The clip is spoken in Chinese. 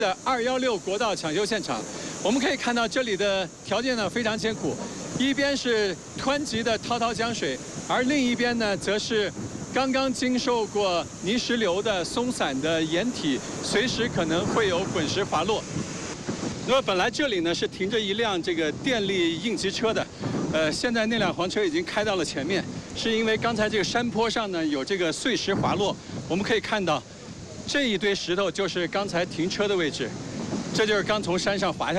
的216国道抢修现场，我们可以看到这里的条件呢非常艰苦，一边是湍急的滔滔江水，而另一边呢则是刚刚经受过泥石流的松散的岩体，随时可能会有滚石滑落。那么本来这里呢是停着一辆这个电力应急车的，现在那辆黄车已经开到了前面，是因为刚才这个山坡上呢有这个碎石滑落，我们可以看到。 这一堆石头就是刚才停车的位置，这就是刚从山上滑下来。